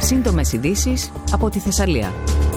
Σύντομες ειδήσεις από τη Θεσσαλία.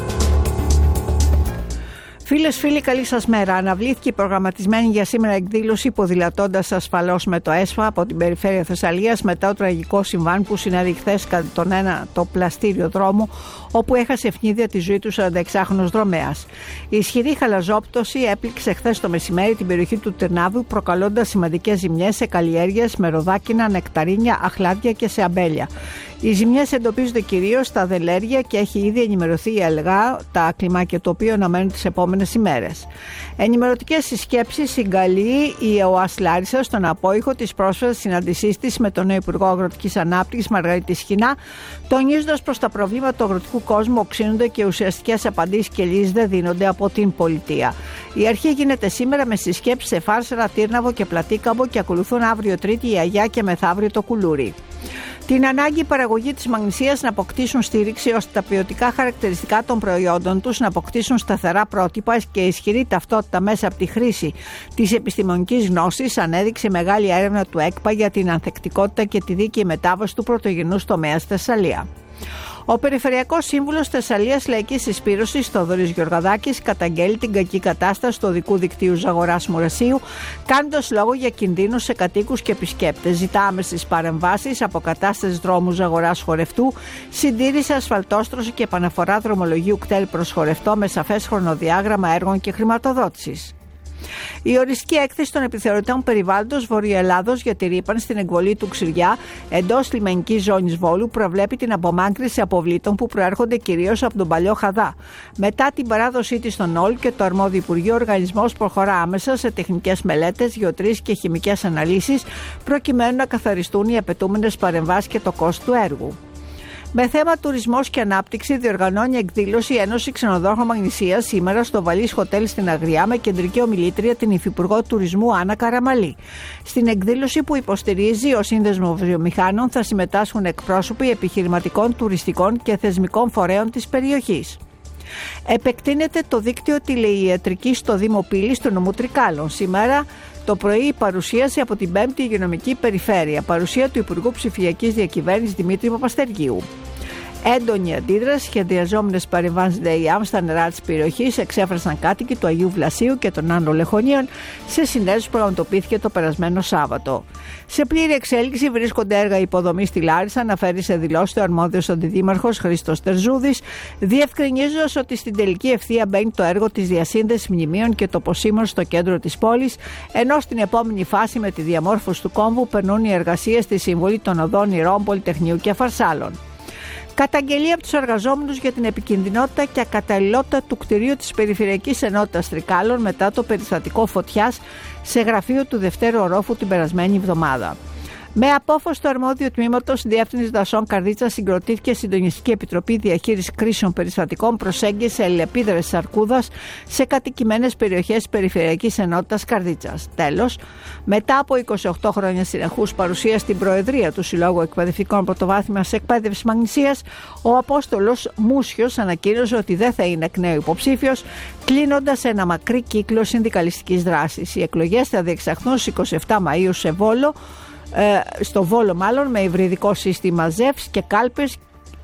Φίλες, φίλοι, καλή σας μέρα. Αναβλήθηκε η προγραμματισμένη για σήμερα εκδήλωση ποδηλατώντας ασφαλώς με το ΕΣΦΑ από την περιφέρεια Θεσσαλίας μετά το τραγικό συμβάν που συνέβη χθες κατά τον το πλαστήριο δρόμο, όπου έχασε ευνίδια τη ζωή του 46χρονος δρομέας. Η ισχυρή χαλαζόπτωση έπληξε χθες το μεσημέρι την περιοχή του Τυρνάβου, προκαλώντας σημαντικές ζημιές σε καλλιέργειες με ροδάκινα, νεκταρίνια, αχλάδια και σε αμπέλια. Οι ζημιές εντοπίζονται κυρίως στα δελέρια και έχει ήδη ενημερωθεί η ΕΛΓΑ, τα κλιμάκια του οποίου αναμένουν τις επόμενες ημέρες. Ενημερωτικές συσκέψεις συγκαλεί η ΕΟΑΣ Λάρισα στον απόϊχο της πρόσφατης συνάντησής της με τον νέο Υπουργό Αγροτικής Ανάπτυξης Μαργαρίτη Σχοινά, τονίζοντας πως τα προβλήματα του αγροτικού κόσμου οξύνονται και ουσιαστικές απαντήσεις και λύσεις δεν δίνονται από την πολιτεία. Η αρχή γίνεται σήμερα με συσκέψεις σε Φάρσερα, Τύρναβο και Πλατίκαμπο και ακολουθούν αύριο Τρίτη η Αγιά και μεθαύριο το Κουλούρι. Την ανάγκη παραγωγή της μαγνησίας να αποκτήσουν στήριξη ώστε τα ποιοτικά χαρακτηριστικά των προϊόντων τους να αποκτήσουν σταθερά πρότυπα και ισχυρή ταυτότητα μέσα από τη χρήση της επιστημονικής γνώσης ανέδειξε μεγάλη έρευνα του ΕΚΠΑ για την ανθεκτικότητα και τη δίκαιη μετάβαση του πρωτογενούς τομέα στη Θεσσαλία. Ο Περιφερειακός Σύμβουλος Θεσσαλίας Λαϊκής Συσπήρωσης, Θοδωρής Γεωργαδάκης, καταγγέλει την κακή κατάσταση του οδικού δικτύου Ζαγοράς Μουρασίου, κάνοντας λόγο για κινδύνους σε κατοίκους και επισκέπτες. Ζητά άμεσες παρεμβάσεις, αποκατάσταση δρόμου Ζαγοράς Χορευτού, συντήρηση ασφαλτόστρωση και επαναφορά δρομολογίου κτέλ προς Χορευτό με σαφές χρονοδιάγραμμα έργων και χρηματοδότησης. Η οριστική έκθεση των επιθεωρητών περιβάλλοντος Βορειοελλάδος για τη ρύπανση στην εκβολή του Ξηριά εντός λιμενικής ζώνης Βόλου προβλέπει την απομάκρυνση αποβλήτων που προέρχονται κυρίως από τον παλιό Χαδά. Μετά την παράδοσή της στον ΟΛ και το αρμόδιο Υπουργείο, ο οργανισμός προχωρά άμεσα σε τεχνικές μελέτες, γεωτρήσεις και χημικές αναλύσεις προκειμένου να καθαριστούν οι απαιτούμενες παρεμβάσεις και το κόστος του έργου. Με θέμα τουρισμός και ανάπτυξη διοργανώνει εκδήλωση η Ένωση Ξενοδόχων Μαγνησίας σήμερα στο Βαλής Χοτέλ στην Αγριά με κεντρική ομιλήτρια την Υφυπουργό Τουρισμού Άννα Καραμαλή. Στην εκδήλωση που υποστηρίζει ο Σύνδεσμος Βιομηχάνων θα συμμετάσχουν εκπρόσωποι επιχειρηματικών, τουριστικών και θεσμικών φορέων της περιοχής. Επεκτείνεται το δίκτυο τηλεϊατρικής στο Δήμο Πύλης του νομού Τρικάλων. Σήμερα το πρωί η παρουσίαση από την 5η Υγειονομική Περιφέρεια, παρουσία του Υπουργού Ψηφιακής Διακυβέρνησης Δημήτρη Παπαστεργίου. Έντονη αντίδραση, σχεδιαζόμενες παρεμβάσεις ΔΕΙΑΜ στα νερά της περιοχής εξέφρασαν κάτοικοι του Αγίου Βλασίου και των Άνω Λεχονίων σε συνέλευση που πραγματοποιήθηκε το περασμένο Σάββατο. Σε πλήρη εξέλιξη βρίσκονται έργα υποδομής στη Λάρισα, αναφέρει σε δηλώσεις ο αρμόδιος αντιδήμαρχος Χρήστος Τερζούδης, διευκρινίζοντας ότι στην τελική ευθεία μπαίνει το έργο της διασύνδεσης μνημείων και τοποσύμων στο κέντρο της πόλης, ενώ στην επόμενη φάση με τη διαμόρφωση του κόμβου περνούν οι εργασίες στη συμβολή των οδών Ηρών, Πολυτεχνείου και Φαρσάλων. Καταγγελία από τους εργαζόμενους για την επικινδυνότητα και ακαταλληλότητα του κτηρίου της Περιφερειακής Ενότητας Τρικάλων μετά το περιστατικό φωτιάς σε γραφείο του δευτέρου ορόφου την περασμένη εβδομάδα. Με απόφαση του αρμόδιου τμήματος Διεύθυνσης Δασών Καρδίτσας συγκροτήθηκε Συντονιστική Επιτροπή Διαχείρισης Κρίσεων Περιστατικών προσέγγιση αλληλεπίδρασης αρκούδας σε κατοικημένες περιοχές της Περιφερειακής Ενότητας Καρδίτσας. Τέλος, μετά από 28 χρόνια συνεχούς παρουσία στην Προεδρία του Συλλόγου Εκπαιδευτικών Πρωτοβάθμιας Εκπαίδευσης Μαγνησίας, ο Απόστολος Μούσιος ανακοίνωσε ότι δεν θα είναι εκ νέου υποψήφιος, κλείνοντας ένα μακρύ κύκλο συνδικαλιστικής δράσης. Οι εκλογές θα διεξαχθούν στις 27 Μαΐου σε Βόλο. Στο Βόλο με υβριδικό σύστημα ΖΕΦΣ και κάλπες,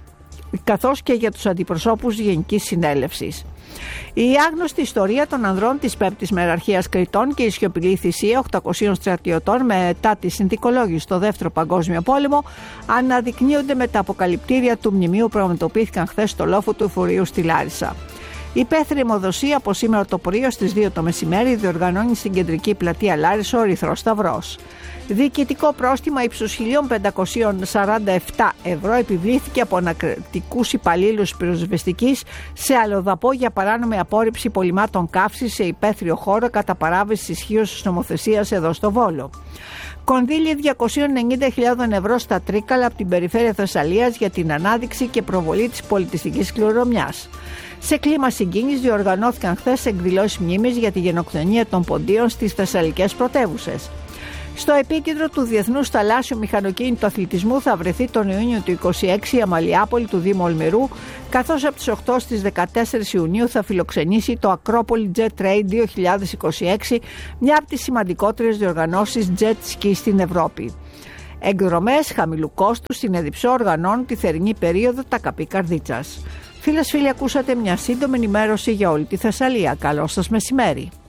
καθώς και για τους αντιπροσώπους Γενικής Συνέλευσης. Η άγνωστη ιστορία των ανδρών της 5ης Μεραρχίας Κρητών και η σιωπηλή θυσία 800 στρατιωτών μετά τη συνθηκολόγηση στο Δεύτερο Παγκόσμιο Πόλεμο αναδεικνύονται με τα αποκαλυπτήρια του μνημείου που πραγματοποιήθηκαν χθες στο λόφο του Εφορείου στη Λάρισα. Υπαίθρη αιμοδοσία από σήμερα το πρωί στις 2 το μεσημέρι διοργανώνει στην κεντρική πλατεία Λάρισα ο Ερυθρός Σταυρός. Διοικητικό πρόστιμα ύψους 1.547 ευρώ επιβλήθηκε από ανακριτικούς υπαλλήλους πυροσβεστικής σε αλλοδαπό για παράνομη απόρριψη υπολειμμάτων καύσης σε υπαίθριο χώρο κατά παράβαση ισχύως της νομοθεσίας εδώ στο Βόλο. Κονδύλια 290.000 ευρώ στα Τρίκαλα από την περιφέρεια Θεσσαλίας για την ανάδειξη και προβολή της πολιτιστικής κληρονομιάς. Σε κλίμα συγκίνησης διοργανώθηκαν χθες εκδηλώσεις μνήμης για τη γενοκτονία των ποντίων στις θεσσαλικές πρωτεύουσες. Στο επίκεντρο του Διεθνούς Θαλάσσιου Μηχανοκίνητου Αθλητισμού θα βρεθεί τον Ιούνιο του 26 η Αμαλιάπολη του Δήμου Ολμηρού, καθώς από τις 8 στις 14 Ιουνίου θα φιλοξενήσει το Ακρόπολη Jet Raid 2026, μια από τις σημαντικότερες διοργανώσεις jet ski στην Ευρώπη. Εκδρομές χαμηλού κόστου στην Εδιψό οργανώνουν τη θερινή περίοδο τα Καπί Καρδίτσας. Φίλες, φίλοι, ακούσατε μια σύντομη ενημέρωση για όλη τη Θεσσαλία. Καλό σας μεσημέρι.